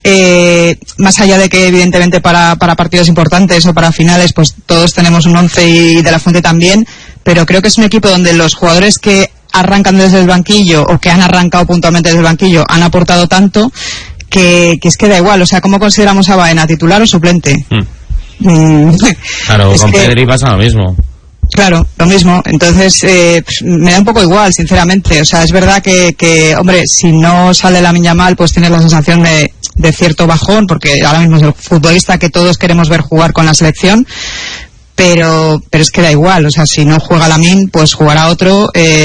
más allá de que evidentemente para partidos importantes o para finales pues todos tenemos un 11 y De La Fuente también, pero creo que es un equipo donde los jugadores que arrancan desde el banquillo o que han arrancado puntualmente desde el banquillo han aportado tanto que es que da igual, o sea, ¿cómo consideramos a Baena, titular o suplente? Claro, con Pedri pasa lo mismo. Claro, lo mismo. Entonces, me da un poco igual, sinceramente. O sea, es verdad que hombre, si no sale Lamine Yamal, pues tienes la sensación de cierto bajón, porque ahora mismo es el futbolista que todos queremos ver jugar con la selección. Pero es que da igual, o sea, si no juega Lamine, pues jugará otro.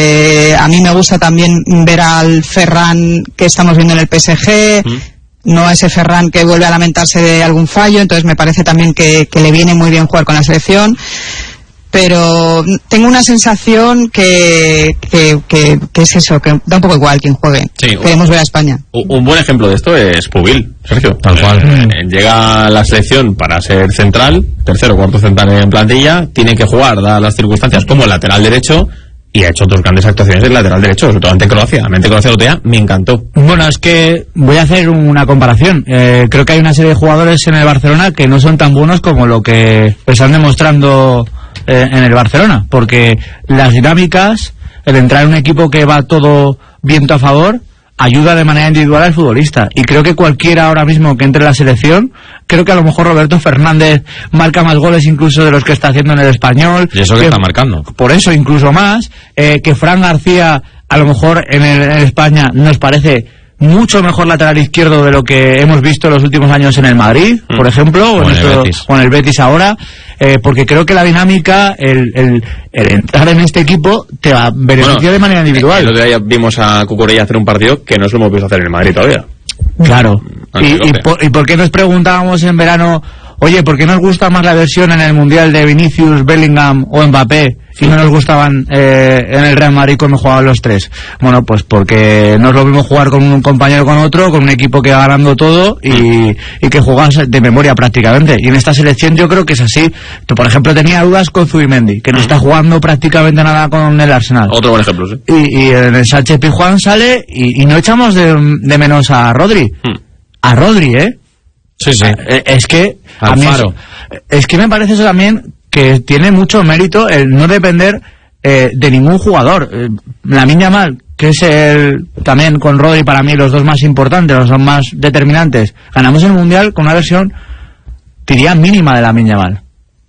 A mí me gusta también ver al Ferran que estamos viendo en el PSG, no a ese Ferran que vuelve a lamentarse de algún fallo, entonces me parece también que le viene muy bien jugar con la selección. Pero tengo una sensación que es eso, que da un poco igual quien juegue. Sí, queremos ver a España. Un buen ejemplo de esto es Pubil, Sergio. Tal cual. Llega a la selección para ser central, tercero o cuarto central en plantilla, tiene que jugar, dadas las circunstancias, como lateral derecho, y ha hecho dos grandes actuaciones del lateral derecho, sobre todo ante Croacia. Ante Croacia lo tenía, me encantó. Bueno, es que voy a hacer una comparación. Creo que hay una serie de jugadores en el Barcelona que no son tan buenos como lo que están demostrando en el Barcelona, porque las dinámicas, el entrar en un equipo que va todo viento a favor, ayuda de manera individual al futbolista, y creo que cualquiera ahora mismo que entre en la selección, creo que a lo mejor Roberto Fernández marca más goles incluso de los que está haciendo en el Español, y eso que está marcando, por eso incluso más, que Fran García a lo mejor en España nos parece mucho mejor lateral izquierdo de lo que hemos visto en los últimos años en el Madrid, por ejemplo, o en el Betis ahora, porque creo que la dinámica, el entrar en este equipo te va a beneficiar de manera individual. El otro día vimos a Cucurella hacer un partido que no se lo hemos visto hacer en el Madrid todavía. Claro. ¿Y por qué nos preguntábamos en verano, oye, ¿por qué nos gusta más la versión en el Mundial de Vinicius, Bellingham o Mbappé y no nos gustaban en el Real Madrid cuando jugaban los tres? Bueno, pues porque no es lo mismo jugar con un compañero con otro, con un equipo que va ganando todo y que juegas de memoria prácticamente. Y en esta selección yo creo que es así. Tú, por ejemplo, tenía dudas con Zubimendi, que no está jugando prácticamente nada con el Arsenal. Otro buen ejemplo, sí. Y en el Sánchez Pizjuán sale y no echamos de menos a Rodri. A Rodri, Sí, sí. Es que a mí es que me parece eso también, que tiene mucho mérito el no depender de ningún jugador. Lamine Yamal, que es también con Rodri para mí los dos más importantes, los dos más determinantes. Ganamos el Mundial con una versión, diría, mínima de Lamine Yamal.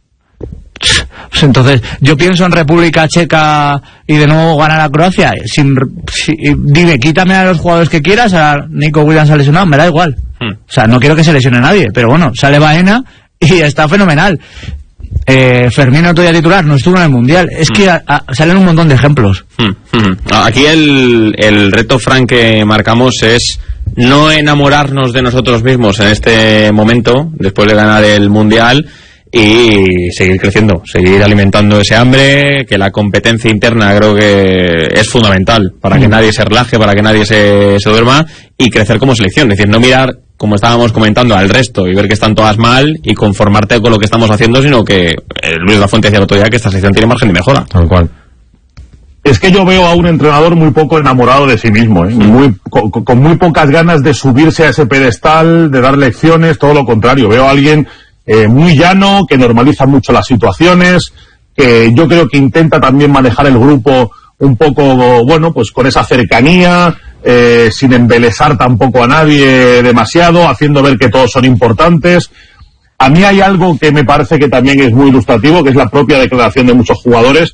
Pues entonces, yo pienso en República Checa y de nuevo ganar a Croacia. Dime, quítame a los jugadores que quieras, a Nico Williams ha lesionado, me da igual. O sea, no quiero que se lesione nadie, pero bueno, sale Baena y está fenomenal. Fermín otro día titular, no estuvo en el Mundial. Es que salen un montón de ejemplos. Aquí el reto, Fran, que marcamos es no enamorarnos de nosotros mismos en este momento, después de ganar el Mundial, y seguir creciendo, seguir alimentando ese hambre, que la competencia interna creo que es fundamental para que nadie se relaje, para que nadie se duerma, y crecer como selección. Es decir, no mirar, como estábamos comentando, al resto y ver que están todas mal y conformarte con lo que estamos haciendo, sino que Luis de la Fuente decía el otro día que esta selección tiene margen de mejora. Tal cual. Es que yo veo a un entrenador muy poco enamorado de sí mismo, con muy pocas ganas de subirse a ese pedestal, de dar lecciones, todo lo contrario. Veo a alguien muy llano, que normaliza mucho las situaciones, que yo creo que intenta también manejar el grupo un poco, bueno, pues con esa cercanía, sin embelesar tampoco a nadie demasiado, haciendo ver que todos son importantes. A mí hay algo que me parece que también es muy ilustrativo, que es la propia declaración de muchos jugadores.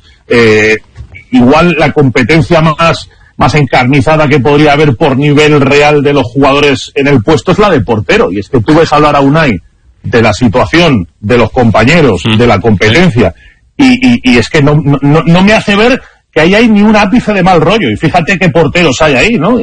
Igual la competencia más encarnizada que podría haber por nivel real de los jugadores en el puesto es la de portero, y es que tú ves hablar a Unai de la situación, de los compañeros, de la competencia, y es que no me hace ver que ahí hay ni un ápice de mal rollo. Y fíjate qué porteros hay ahí, ¿no?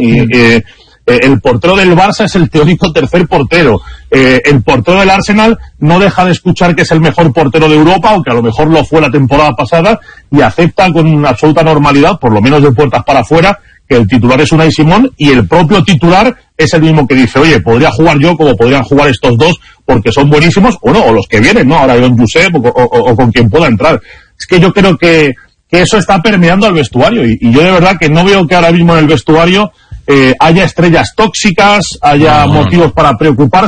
El portero del Barça es el teórico tercer portero. El portero del Arsenal no deja de escuchar que es el mejor portero de Europa, aunque a lo mejor lo fue la temporada pasada, y acepta con absoluta normalidad, por lo menos de puertas para afuera, que el titular es Unai Simón, y el propio titular es el mismo que dice, oye, podría jugar yo como podrían jugar estos dos, porque son buenísimos, o los que vienen, ¿no? Ahora John Josep o con quien pueda entrar. Es que yo creo que eso está permeando al vestuario, y yo de verdad que no veo que ahora mismo en el vestuario haya estrellas tóxicas, haya motivos para preocuparse.